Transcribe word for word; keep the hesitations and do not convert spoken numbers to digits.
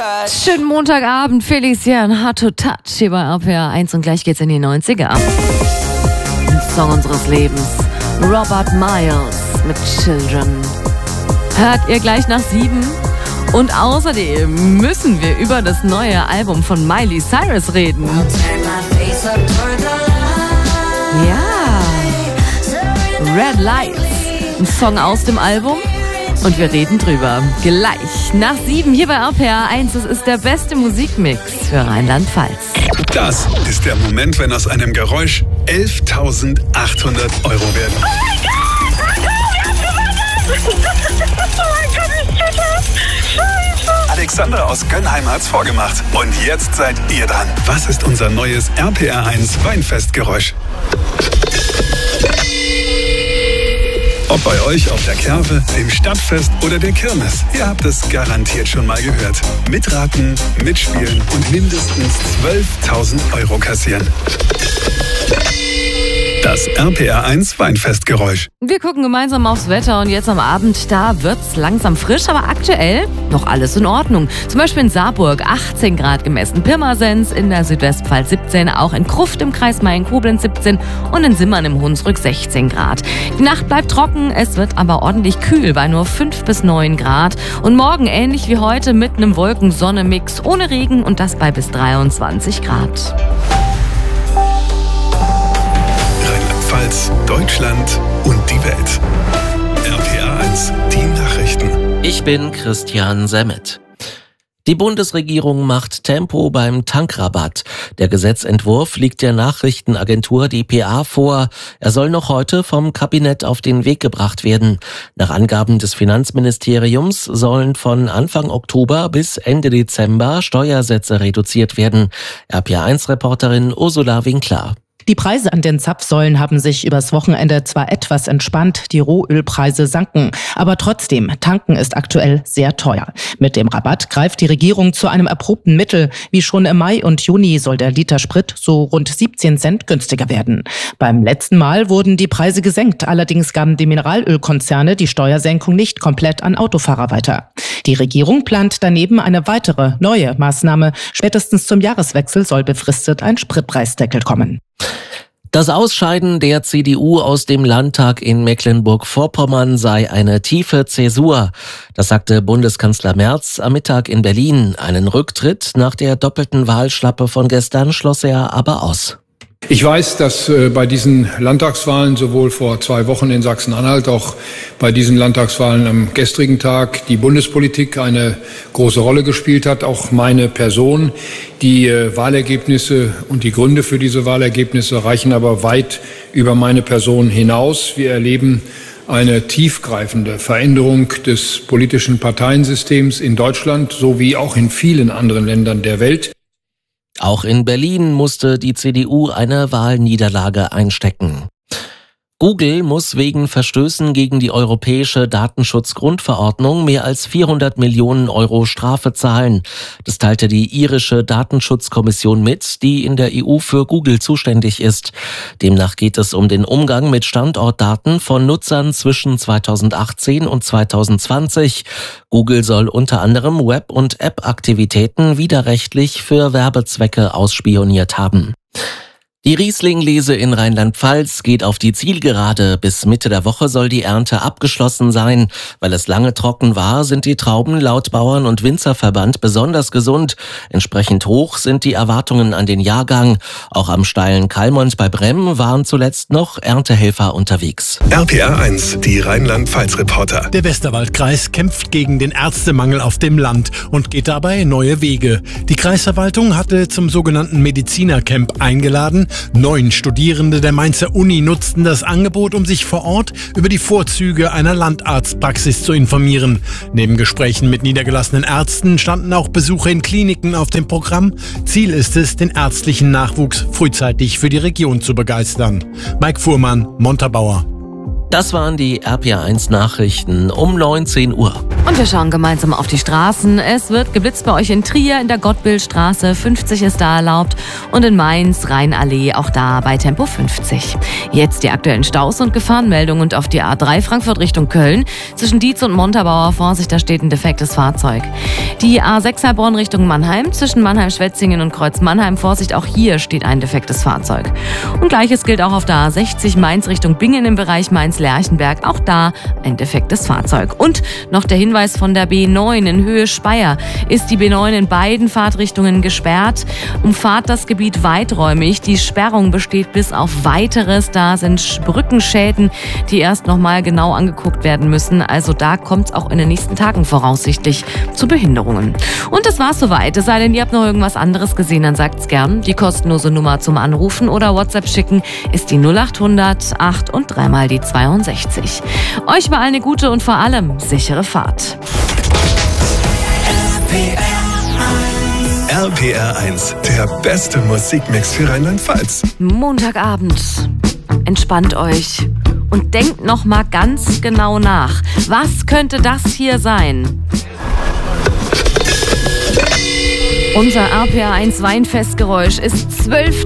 Schönen Montagabend, Felician, Hard to Touch hier bei R P R eins und gleich geht's in die neunziger. Ein Song unseres Lebens, Robert Miles mit Children. Hört ihr gleich nach sieben? Und außerdem müssen wir über das neue Album von Miley Cyrus reden. Ja, Red Lights, ein Song aus dem Album. Und wir reden drüber. Gleich nach sieben hier bei R P R eins. Das ist der beste Musikmix für Rheinland-Pfalz. Das ist der Moment, wenn aus einem Geräusch elftausendachthundert Euro werden. Oh mein Gott! Oh mein Gott, ich tue das! Scheiße! Alexandra aus Gönnheim hat's vorgemacht. Und jetzt seid ihr dran. Was ist unser neues R P R eins Weinfestgeräusch? Ob bei euch auf der Kerwe, dem Stadtfest oder der Kirmes, ihr habt es garantiert schon mal gehört. Mitraten, mitspielen und mindestens zwölftausend Euro kassieren. Das R P R eins Weinfestgeräusch. Wir gucken gemeinsam aufs Wetter und jetzt am Abend, da wird's langsam frisch, aber aktuell noch alles in Ordnung. Zum Beispiel in Saarburg achtzehn Grad gemessen, Pirmasens in der Südwestpfalz siebzehn, auch in Krufft im Kreis Mayen-Koblenz siebzehn und in Simmern im Hunsrück sechzehn Grad. Die Nacht bleibt trocken, es wird aber ordentlich kühl bei nur fünf bis neun Grad. Und morgen ähnlich wie heute mit einem Wolken-Sonne-Mix ohne Regen und das bei bis dreiundzwanzig Grad. Rheinland-Pfalz, Deutschland und die Welt. R P R eins, die Nachrichten. Ich bin Christian Semmet. Die Bundesregierung macht Tempo beim Tankrabatt. Der Gesetzentwurf liegt der Nachrichtenagentur D P A vor. Er soll noch heute vom Kabinett auf den Weg gebracht werden. Nach Angaben des Finanzministeriums sollen von Anfang Oktober bis Ende Dezember Steuersätze reduziert werden. R P R eins Reporterin Ursula Winkler. Die Preise an den Zapfsäulen haben sich übers Wochenende zwar etwas entspannt, die Rohölpreise sanken, aber trotzdem, tanken ist aktuell sehr teuer. Mit dem Rabatt greift die Regierung zu einem erprobten Mittel. Wie schon im Mai und Juni soll der Liter Sprit so rund siebzehn Cent günstiger werden. Beim letzten Mal wurden die Preise gesenkt, allerdings gaben die Mineralölkonzerne die Steuersenkung nicht komplett an Autofahrer weiter. Die Regierung plant daneben eine weitere, neue Maßnahme. Spätestens zum Jahreswechsel soll befristet ein Spritpreisdeckel kommen. Das Ausscheiden der C D U aus dem Landtag in Mecklenburg-Vorpommern sei eine tiefe Zäsur. Das sagte Bundeskanzler Merz am Mittag in Berlin. Einen Rücktritt nach der doppelten Wahlschlappe von gestern schloss er aber aus. Ich weiß, dass äh, bei diesen Landtagswahlen sowohl vor zwei Wochen in Sachsen-Anhalt, auch bei diesen Landtagswahlen am gestrigen Tag die Bundespolitik eine große Rolle gespielt hat, auch meine Person. Die äh, Wahlergebnisse und die Gründe für diese Wahlergebnisse reichen aber weit über meine Person hinaus. Wir erleben eine tiefgreifende Veränderung des politischen Parteiensystems in Deutschland sowie auch in vielen anderen Ländern der Welt. Auch in Berlin musste die C D U eine Wahlniederlage einstecken. Google muss wegen Verstößen gegen die europäische Datenschutzgrundverordnung mehr als vierhundert Millionen Euro Strafe zahlen. Das teilte die irische Datenschutzkommission mit, die in der E U für Google zuständig ist. Demnach geht es um den Umgang mit Standortdaten von Nutzern zwischen zweitausendachtzehn und zweitausendzwanzig. Google soll unter anderem Web- und App-Aktivitäten widerrechtlich für Werbezwecke ausspioniert haben. Die Riesling-Lese in Rheinland-Pfalz geht auf die Zielgerade. Bis Mitte der Woche soll die Ernte abgeschlossen sein. Weil es lange trocken war, sind die Trauben laut Bauern- und Winzerverband besonders gesund. Entsprechend hoch sind die Erwartungen an den Jahrgang. Auch am steilen Kalmont bei Bremm waren zuletzt noch Erntehelfer unterwegs. R P R eins, die Rheinland-Pfalz-Reporter. Der Westerwaldkreis kämpft gegen den Ärztemangel auf dem Land und geht dabei neue Wege. Die Kreisverwaltung hatte zum sogenannten Medizinercamp eingeladen. Neun Studierende der Mainzer Uni nutzten das Angebot, um sich vor Ort über die Vorzüge einer Landarztpraxis zu informieren. Neben Gesprächen mit niedergelassenen Ärzten standen auch Besuche in Kliniken auf dem Programm. Ziel ist es, den ärztlichen Nachwuchs frühzeitig für die Region zu begeistern. Mike Fuhrmann, Montabaur. Das waren die R P R eins Nachrichten um neunzehn Uhr. Und wir schauen gemeinsam auf die Straßen. Es wird geblitzt bei euch in Trier, in der Gottbildstraße, fünfzig ist da erlaubt. Und in Mainz, Rheinallee, auch da bei Tempo fünfzig. Jetzt die aktuellen Staus und Gefahrenmeldungen und auf die A drei Frankfurt Richtung Köln. Zwischen Dietz und Montabaur, Vorsicht, da steht ein defektes Fahrzeug. Die A sechs Heilbronn Richtung Mannheim, zwischen Mannheim-Schwetzingen und Kreuz-Mannheim, Vorsicht, auch hier steht ein defektes Fahrzeug. Und gleiches gilt auch auf der A sechzig Mainz Richtung Bingen im Bereich Mainz-Lerchenberg, auch da ein defektes Fahrzeug. Und noch der Hinweis von der B neun in Höhe Speyer. Ist die B neun in beiden Fahrtrichtungen gesperrt? Umfahrt das Gebiet weiträumig. Die Sperrung besteht bis auf Weiteres. Da sind Brückenschäden, die erst noch mal genau angeguckt werden müssen. Also da kommt es auch in den nächsten Tagen voraussichtlich zu Behinderungen. Und das war's soweit. Es sei denn, ihr habt noch irgendwas anderes gesehen, dann sagt's gern. Die kostenlose Nummer zum Anrufen oder WhatsApp schicken ist die null acht hundert acht und dreimal die zweiundsechzig. Euch mal eine gute und vor allem sichere Fahrt. R P R eins, der beste Musikmix für Rheinland-Pfalz. Montagabend. Entspannt euch und denkt noch mal ganz genau nach. Was könnte das hier sein? Unser R P R eins Weinfestgeräusch ist zwölf